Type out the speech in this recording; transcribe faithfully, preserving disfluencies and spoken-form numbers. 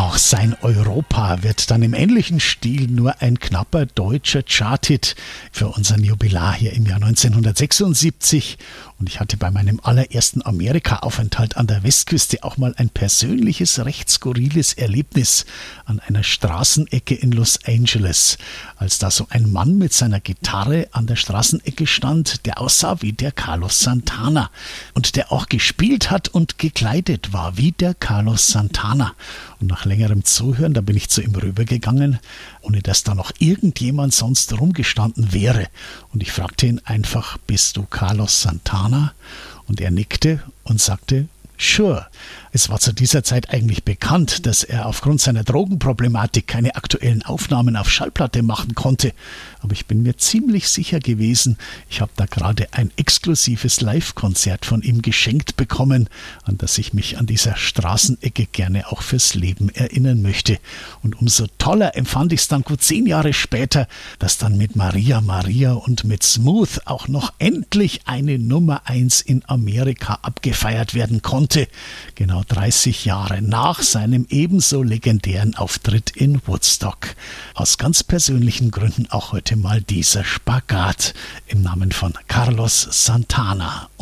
Auch sein Europa wird dann im ähnlichen Stil nur ein knapper deutscher Charthit für unseren Jubilar hier im Jahr neunzehnhundertsechsundsiebzig. Und ich hatte bei meinem allerersten Amerika-Aufenthalt an der Westküste auch mal ein persönliches, recht skurriles Erlebnis an einer Straßenecke in Los Angeles, als da so ein Mann mit seiner Gitarre an der Straßenecke stand, der aussah wie der Carlos Santana und der auch gespielt hat und gekleidet war wie der Carlos Santana. Und nach längerem Zuhören, da bin ich zu ihm rübergegangen, ohne dass da noch irgendjemand sonst rumgestanden wäre. Und ich fragte ihn einfach, bist du Carlos Santana? Und er nickte und sagte, sure. Es war zu dieser Zeit eigentlich bekannt, dass er aufgrund seiner Drogenproblematik keine aktuellen Aufnahmen auf Schallplatte machen konnte. Aber ich bin mir ziemlich sicher gewesen, ich habe da gerade ein exklusives Live-Konzert von ihm geschenkt bekommen, an das ich mich an dieser Straßenecke gerne auch fürs Leben erinnern möchte. Und umso toller empfand ich es dann gut zehn Jahre später, dass dann mit Maria Maria und mit Smooth auch noch endlich eine Nummer eins in Amerika abgefeiert werden konnte. Genau dreißig Jahre nach seinem ebenso legendären Auftritt in Woodstock. Aus ganz persönlichen Gründen auch heute mal dieser Spagat im Namen von Carlos Santana.